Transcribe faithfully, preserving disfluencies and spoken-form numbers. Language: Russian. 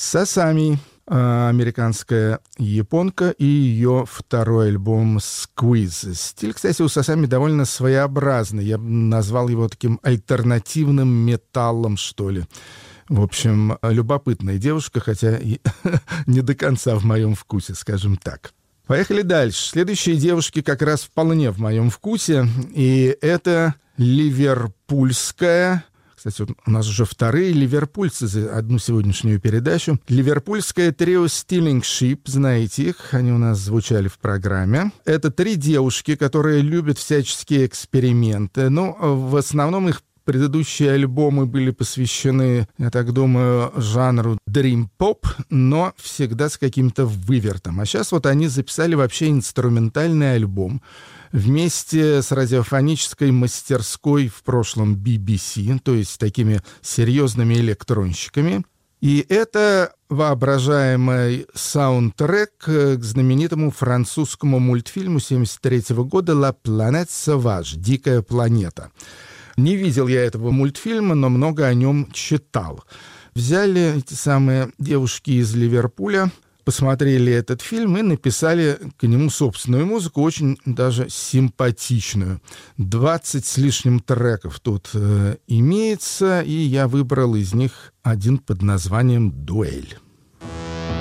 Сасами, американская японка, и ее второй альбом «Squeeze». Стиль, кстати, у Сасами довольно своеобразный. Я бы назвал его таким альтернативным металлом, что ли. В общем, любопытная девушка, хотя и не до конца в моем вкусе, скажем так. Поехали дальше. Следующие девушки как раз вполне в моем вкусе. И это ливерпульская... Кстати, вот у нас уже вторые ливерпульцы за одну сегодняшнюю передачу. Ливерпульское трио Stealing Ship, знаете их, они у нас звучали в программе. Это три девушки, которые любят всяческие эксперименты. Ну, в основном их предыдущие альбомы были посвящены, я так думаю, жанру дрим-поп, но всегда с каким-то вывертом. А сейчас вот они записали вообще инструментальный альбом вместе с радиофонической мастерской в прошлом би би си, то есть такими серьезными электронщиками. И это воображаемый саундтрек к знаменитому французскому мультфильму семьдесят третьего года «La Planète Sauvage» — «Дикая планета». Не видел я этого мультфильма, но много о нем читал. Взяли эти самые девушки из Ливерпуля, посмотрели этот фильм и написали к нему собственную музыку, очень даже симпатичную. двадцать с лишним треков тут э, имеется, и я выбрал из них один под названием «Дуэль».